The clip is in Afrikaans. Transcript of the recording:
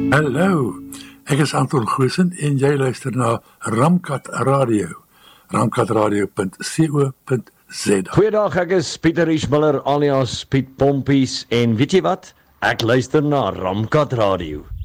Hallo, ek is Anton Goosen en jy luister na Ramkat Radio. ramkatradio.co.za. Goeiedag, ek is Pieter Ismiller alias Piet Pompies en weet jy wat? Ek luister na Ramkat Radio.